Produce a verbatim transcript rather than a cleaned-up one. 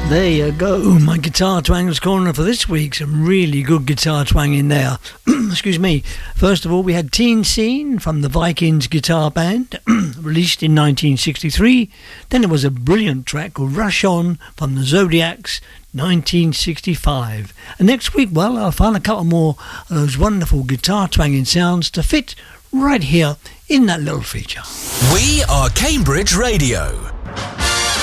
There you go, my Guitar Twangers Corner for this week. Some really good guitar twang in there. Excuse me. First of all, we had Teen Scene from the Vikings Guitar Band, released in nineteen sixty-three. Then there was a brilliant track called Rush On from the Zodiacs, nineteen sixty-five. And next week, well, I'll find a couple more of those wonderful guitar twanging sounds to fit right here in that little feature. We are Cambridge Radio.